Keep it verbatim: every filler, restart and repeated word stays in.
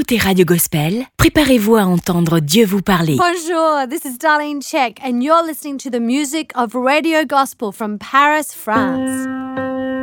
écoutez Radio Gospel, préparez-vous à entendre Dieu vous parler. Bonjour, this is Darlene Check, and you're listening to the music of Radio Gospel from Paris, France.